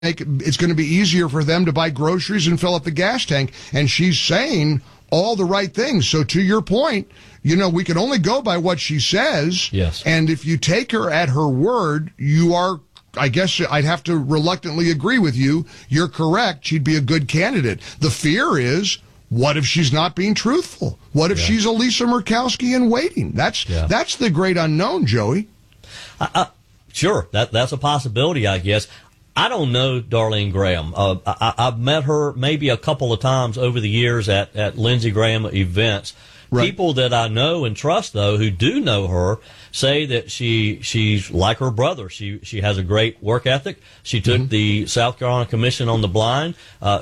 it's going to be easier for them to buy groceries and fill up the gas tank. And she's saying all the right things. So to your point, we can only go by what she says. Yes. And if you take her at her word, you are, I guess I'd have to reluctantly agree with you. You're correct. She'd be a good candidate. The fear is, what if she's not being truthful? What if she's a Lisa Murkowski in waiting? That's the great unknown, Joey. Sure, that's a possibility, I guess. I don't know Darlene Graham. I've met her maybe a couple of times over the years at Lindsey Graham events. Right. People that I know and trust, though, who do know her, say that she's like her brother. She has a great work ethic. She took the South Carolina Commission on the Blind,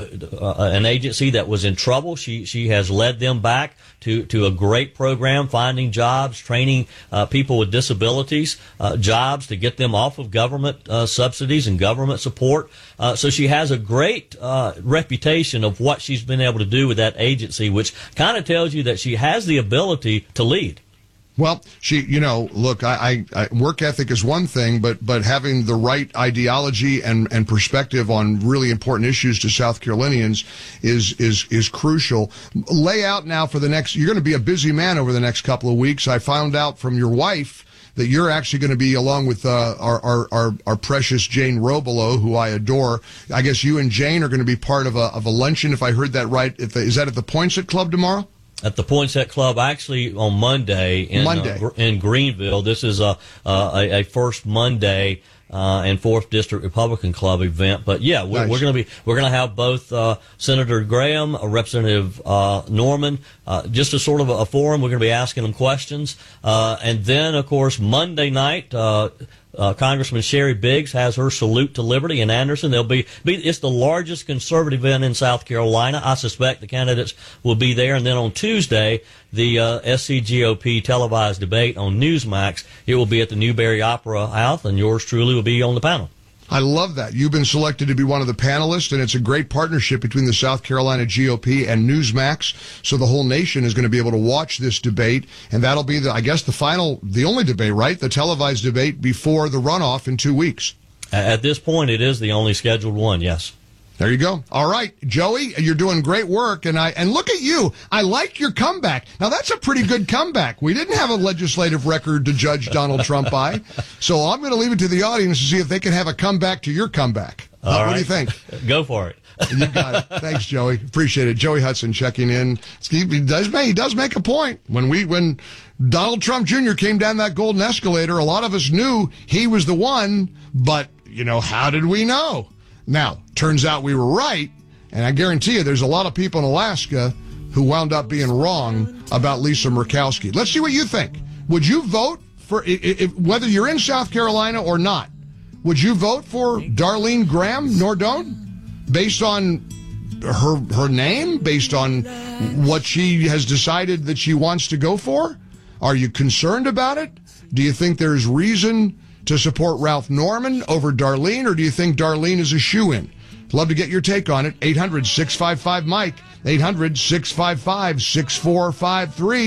an agency that was in trouble. She has led them back to a great program, finding jobs, training people with disabilities, jobs to get them off of government subsidies and government support. So she has a great reputation of what she's been able to do with that agency, which kind of tells you that she has the ability to lead. Well, look, I work ethic is one thing, but having the right ideology and perspective on really important issues to South Carolinians is crucial. Lay out now for you're going to be a busy man over the next couple of weeks. I found out from your wife that you're actually going to be, along with our precious Jane Robelo, who I adore. I guess you and Jane are going to be part of a luncheon, if I heard that right. Is that at the Poinsett Club tomorrow? At the Poinsett Club, actually on Monday in Greenville. This is a first Monday and 4th District Republican Club event. But yeah, we're going to have both Senator Graham, Representative Norman, just a sort of a forum. We're going to be asking them questions, and then of course Monday night. Congressman Sherry Biggs has her Salute to Liberty in Anderson. It's the largest conservative event in South Carolina. I suspect the candidates will be there. And then on Tuesday, the SCGOP televised debate on Newsmax. It will be at the Newberry Opera House, and yours truly will be on the panel. I love that. You've been selected to be one of the panelists, and it's a great partnership between the South Carolina GOP and Newsmax. So the whole nation is going to be able to watch this debate, and that'll be the only debate, right? The televised debate before the runoff in 2 weeks. At this point, it is the only scheduled one, yes. There you go. All right, Joey, you're doing great work, and look at you. I like your comeback. Now, that's a pretty good comeback. We didn't have a legislative record to judge Donald Trump by, so I'm going to leave it to the audience to see if they can have a comeback to your comeback. All right. What do you think? Go for it. You got it. Thanks, Joey. Appreciate it. Joey Hudson checking in. He does make a point. When Donald Trump Jr. came down that golden escalator, a lot of us knew he was the one, but, how did we know? Now, turns out we were right, and I guarantee you there's a lot of people in Alaska who wound up being wrong about Lisa Murkowski. Let's see what you think. Would you vote for, whether you're in South Carolina or not, would you vote for Darlene Graham Nordone based on her name, based on what she has decided that she wants to go for? Are you concerned about it? Do you think there's reason to support Ralph Norman over Darlene, or do you think Darlene is a shoo-in? Love to get your take on it. 800-655-MIKE, 800-655-6453.